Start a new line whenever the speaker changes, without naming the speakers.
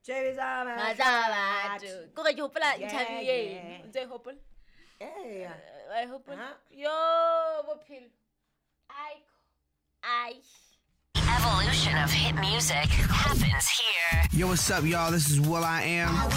Cherries are my
Mazala. Ko ka hopola interview e. Ntse hopola. I hope. Yo, bophelo. Ai.
Evolution of hit music happens here.
Yo, what's up, y'all? This is Will I Am.